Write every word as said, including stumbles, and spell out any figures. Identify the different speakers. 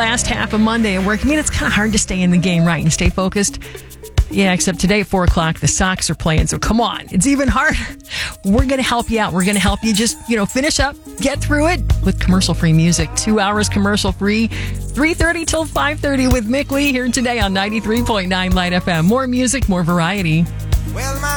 Speaker 1: last half of Monday at work. I mean, it's kind of hard to stay in the game, right, and stay focused. Yeah, except today at four o'clock, the Sox are playing. So come on, it's even harder. We're going to help you out. We're going to help you just, you know, finish up, get through it with commercial-free music. Two hours commercial-free, three thirty till five thirty with Mick Lee here today on ninety-three point nine Light F M. More music, more variety. Well, my